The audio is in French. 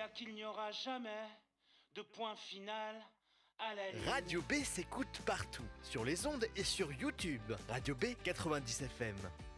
dire qu'il n'y aura jamais de point final à la ligne. Radio B s'écoute partout, sur les ondes et sur YouTube. Radio B 90 FM.